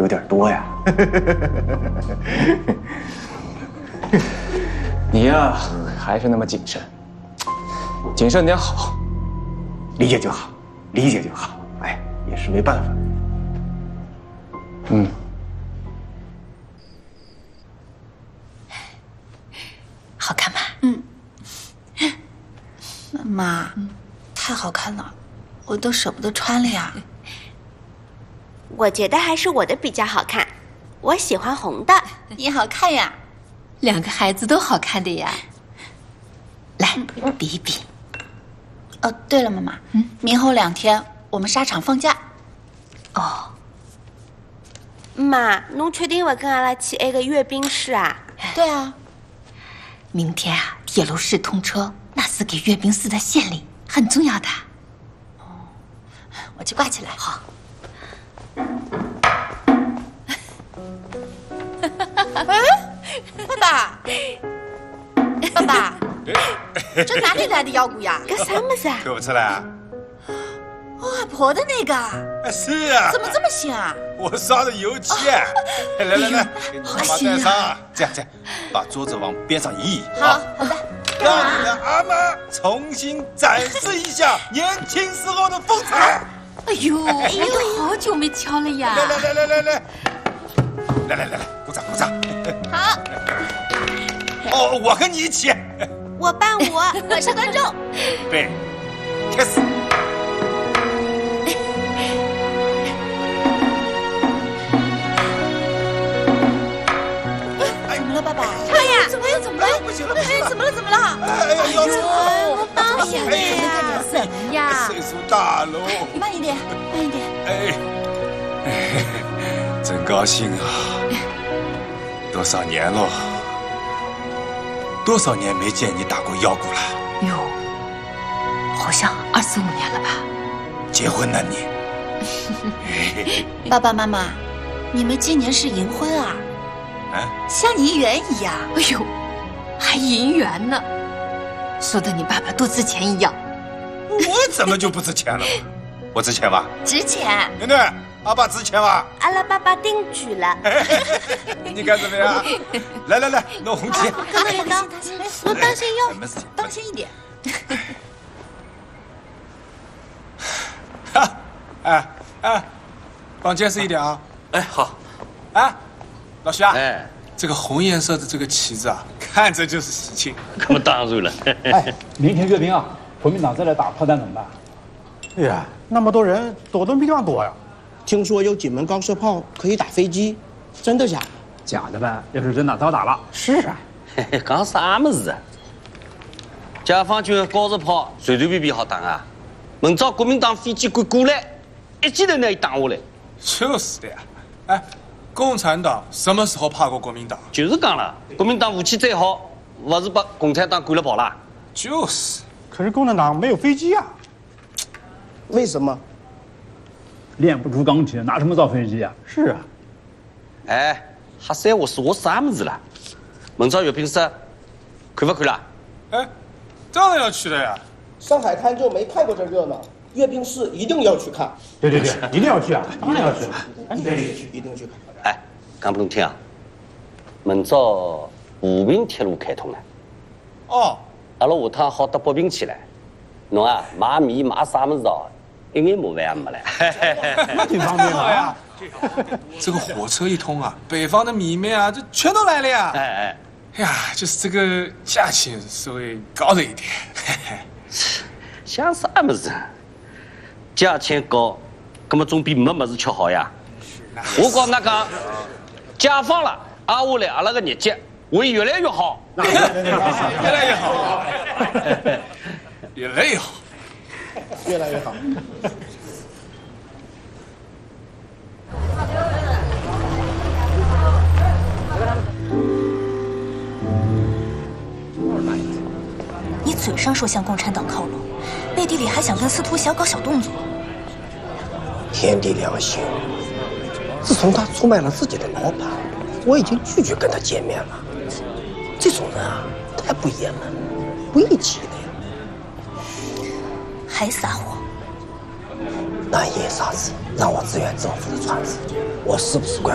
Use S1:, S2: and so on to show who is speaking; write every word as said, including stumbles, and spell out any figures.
S1: 有点多呀。
S2: 你呀，还是那么谨慎，谨慎点好。
S1: 理解就好，理解就好。哎，也是没办法。
S2: 嗯。
S3: 好看吗？
S4: 嗯。妈，太好看了，我都舍不得穿了呀。
S5: 我觉得还是我的比较好看，我喜欢红的。
S4: 也好看呀。
S3: 两个孩子都好看的呀。来，比一比。
S4: 哦，对了，妈妈，嗯，明后两天我们沙场放假。
S3: 哦。
S5: 妈，侬确定不跟阿拉去那个阅兵式啊？
S4: 对啊。
S3: 明天啊，铁路试通车，那是给阅兵式的献礼，很重要的。
S4: 哦，我去挂起来。
S3: 好。
S4: 哎，爸爸，爸爸，这哪里来的腰鼓呀？
S5: 干啥么子啊？
S6: 看不出来啊？
S4: 外婆的那个。
S6: 是啊。
S4: 怎么这么新啊？
S6: 我烧的油漆啊！来来来，给你妈妈带上啊！这样这样，把桌子往边上移移。
S4: 好，好的。
S6: 让你的阿妈重新展示一下年轻时候的风采。
S3: 哎呦，哎呦，好久没敲了呀！
S6: 来来来来来来，来来来来，鼓掌鼓掌。
S4: 好。
S6: 哦，我跟你一起。
S5: 我伴舞，
S4: 我是观众。
S6: 预备，开始。
S4: 怎么了，爸爸？
S5: 妈呀！
S4: 怎么了？怎么了？
S6: 不行了！
S4: 哎，怎么了？怎么了？
S6: 哎呀，腰子！
S5: 我当心的呀！
S3: 什呀？
S6: 岁数大喽。
S4: 慢一点，慢一点。
S6: 哎，真高兴啊！多少年了？多少年没见你打过腰鼓了？
S3: 哟，好像二十五年了吧？
S6: 结婚了你？
S4: 爸爸妈妈，你们今年是银婚啊？
S6: 啊？
S4: 像银元一样。
S3: 哎呦，还银元呢，说的你爸爸多值钱一样。
S6: 我怎么就不值钱了？我值钱吧？
S4: 值钱。
S6: 囡囡，阿爸值钱吧？
S5: 阿拉爸爸定居了。
S6: 你看怎么样？来来来，弄红旗。
S4: 当当当，
S5: 我当心哟，
S6: 没事情，
S4: 当心一点。
S6: 哈，哎哎，放结实一点啊！
S7: 哎，好。
S6: 哎，老徐啊，
S7: 哎，
S6: 这个红颜色的这个旗子啊，看着就是喜庆。
S7: 那么当然了。
S8: 哎，明天阅兵啊，国民党再来打炮弹怎么办？
S1: 哎呀，那么多人，躲都没地方躲呀。
S9: 听说有几门高射炮可以打飞机，真的假的？
S8: 假的呗，要是真的早打了。
S1: 是啊。
S7: 嘿嘿，讲啥么子啊？解放军的高射炮随随便便好打啊！明朝国民党飞机赶过来，一记头拿伊打下来。
S6: 就是的呀。哎，共产党什么时候怕过国民党？
S7: 就是讲了，国民党武器再好，不是把共产党赶了跑啦？
S6: 就是。
S1: 可是共产党没有飞机啊。
S9: 为什么？
S8: 练不出钢铁，拿什么造飞机啊？
S1: 是啊。
S7: 哎，哈三话说啥么子了？明朝阅兵式，看不看啦？
S6: 哎，当然要去的呀。
S9: 上海滩就没看过这热闹，阅兵式一定要去看。
S1: 对对对，一定要去啊！当然要去。
S9: 一定去，一定去看。
S7: 哎，讲不侬听啊，明朝武平铁路开通了。
S6: 哦。
S7: 阿拉下趟好搭北平去了。侬啊，买米买啥么子哦，一眼麻烦也没了。
S1: 那挺方便的
S6: 呀。这个火车一通啊，北方的米面啊，就全都来了呀。
S7: 哎哎，
S6: 哎呀，就是这个价钱稍微高了一点。
S7: 想啥么子？价钱高，那么总比没么子吃好呀。我告那讲，解放了，挨下来阿拉个日节会越来越好。
S6: 越来越好，越来越好，
S9: 越来越好。
S4: 你嘴上说向共产党靠拢，背地里还想跟司徒小搞小动作。
S9: 天地良心，自从他出卖了自己的老板，我已经拒绝跟他见面了。这种人啊，太不爷们，不义气的呀！
S4: 还撒谎！
S9: 南野啥子让我支援政府的船只，我是不是怪？